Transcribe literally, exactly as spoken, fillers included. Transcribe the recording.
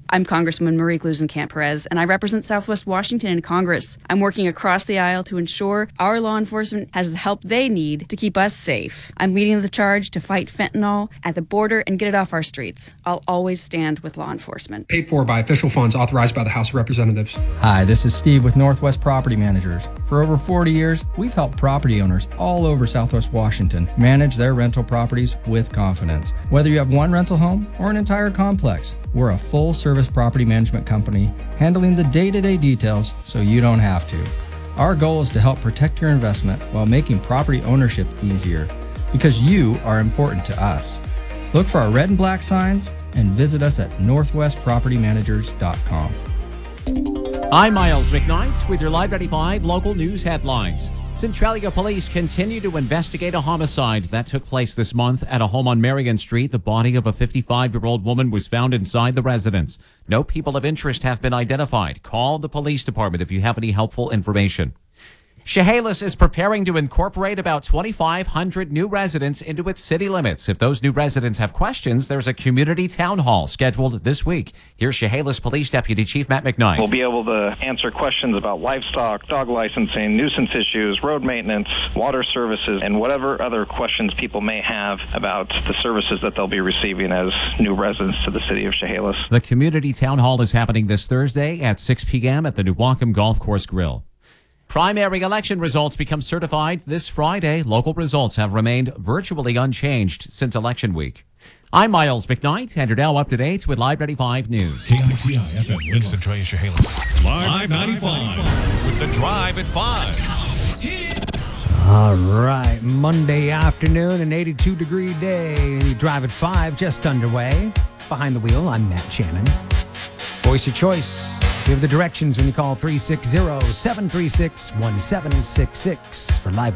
I'm Congresswoman Marie Glusenkamp Perez, and I represent Southwest Washington in Congress. I'm working across the aisle to ensure our law enforcement has the help they need to keep us safe. I'm leading the charge to fight fentanyl at the border and get it off our streets. I'll always stand with law enforcement. Paid for by official funds authorized by the House of Representatives. Hi, this is Steve with Northwest Property Managers. For over forty years, we've helped property owners all over Southwest Washington manage their rental properties with confidence. Whether you have one rental home or an entire complex, we're a full-service property management company handling the day-to-day details so you don't have to. Our goal is to help protect your investment while making property ownership easier, because you are important to us. Look for our red and black signs and visit us at northwest property managers dot com. I'm Miles McKnight with your Live ninety-five local news headlines. Centralia Police continue to investigate a homicide that took place this month at a home on Marion Street. The body of a fifty-five-year-old woman was found inside the residence. No people of interest have been identified. Call the police department if you have any helpful information. Chehalis is preparing to incorporate about twenty-five hundred new residents into its city limits. If those new residents have questions, there's a community town hall scheduled this week. Here's Chehalis Police Deputy Chief Matt McKnight. We'll be able to answer questions about livestock, dog licensing, nuisance issues, road maintenance, water services, and whatever other questions people may have about the services that they'll be receiving as new residents to the city of Chehalis. The community town hall is happening this Thursday at six p.m. at the New Wacom Golf Course Grill. Primary election results become certified this Friday. Local results have remained virtually unchanged since election week. I'm Miles McKnight, and you're now up to date with Live ninety-five News. K I T I F M in Centralia, Chehalis. Live ninety-five with The Drive at five. All right, Monday afternoon, an eighty-two degree day. Drive at five just underway. Behind the wheel, I'm Matt Shannon. Voice your choice. Give the directions when you call three six zero, seven three six, one seven six six for live